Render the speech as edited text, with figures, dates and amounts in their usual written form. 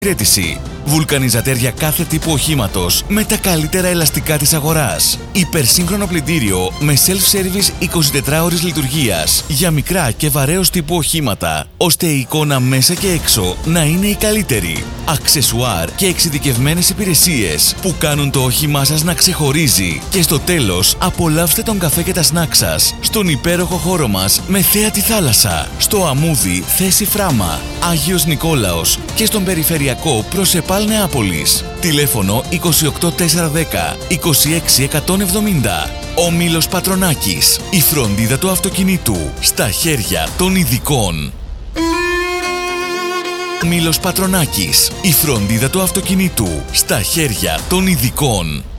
εξυπηρέτηση. Βουλκανιζατέρ για κάθε τύπου οχήματος με τα καλύτερα ελαστικά της αγοράς. Υπερσύγχρονο πλυντήριο με self-service 24 ώρες λειτουργίας για μικρά και βαρέως τύπου οχήματα, ώστε η εικόνα μέσα και έξω να είναι η καλύτερη. Αξεσουάρ και εξειδικευμένες υπηρεσίες που κάνουν το όχημά σας να ξεχωρίζει. Και στο τέλος, απολαύστε τον καφέ και τα σνακ σας στον υπέροχο χώρο μας με θέα τη θάλασσα. Στο Αμούδι, θέση Φράμα, Άγιος Νικόλαος και στον περιφερειακό προς ΕΠΑΛ Νεάπολης. Τηλέφωνο 28410 26170. Όμιλος Πατρονάκης. Η φροντίδα του αυτοκινήτου στα χέρια των ειδικών. Όμιλος Πατρονάκης. Η φροντίδα του αυτοκινήτου στα χέρια των ειδικών.